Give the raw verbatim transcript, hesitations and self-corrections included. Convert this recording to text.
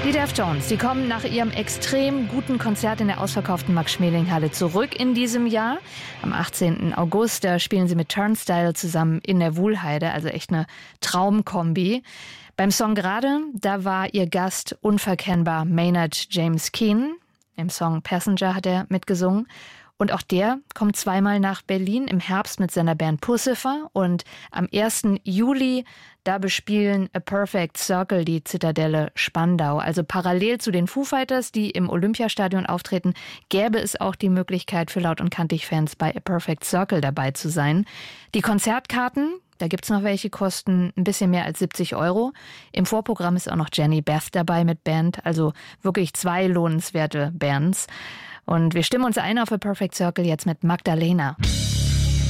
Die Deftones, die kommen nach ihrem extrem guten Konzert in der ausverkauften Max-Schmeling-Halle zurück in diesem Jahr. Am achtzehnten August, da spielen sie mit Turnstile zusammen in der Wuhlheide, also echt eine Traumkombi. Beim Song Gerade, da war ihr Gast unverkennbar Maynard James Keenan. Im Song Passenger hat er mitgesungen. Und auch der kommt zweimal nach Berlin im Herbst mit seiner Band Puscifer. Und am ersten Juli, da bespielen A Perfect Circle die Zitadelle Spandau. Also parallel zu den Foo Fighters, die im Olympiastadion auftreten, gäbe es auch die Möglichkeit für Laut- und Kantig-Fans bei A Perfect Circle dabei zu sein. Die Konzertkarten, da gibt's noch welche, kosten ein bisschen mehr als siebzig Euro. Im Vorprogramm ist auch noch Jenny Beth dabei mit Band. Also wirklich zwei lohnenswerte Bands. Und wir stimmen uns ein auf A Perfect Circle jetzt mit Magdalena.